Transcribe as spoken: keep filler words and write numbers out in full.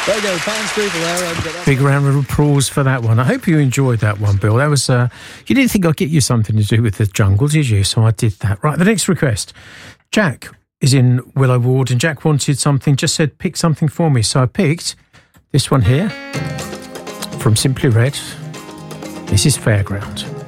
There you go, fans people there. And Big round of applause for that one. I hope you enjoyed that one, Bill. That was, uh, you didn't think I'd get you something to do with the jungle, did you? So I did that. Right, the next request. Jack is in Willow Ward, and Jack wanted something, just said, pick something for me. So I picked this one here from Simply Red. This is Fairground.